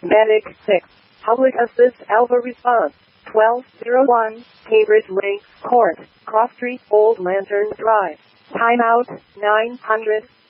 Medic 6. Public Assist Alpha Response. 1201, Cambridge Lake Court, Cross Street, Old Lantern Drive. Timeout, 900.